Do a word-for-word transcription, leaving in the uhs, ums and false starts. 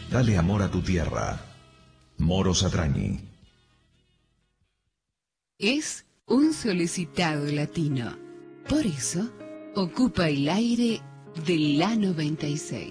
Dale amor a tu tierra. Moros Adrañi. Es un solicitado latino. Por eso, ocupa el aire de la noventa y seis.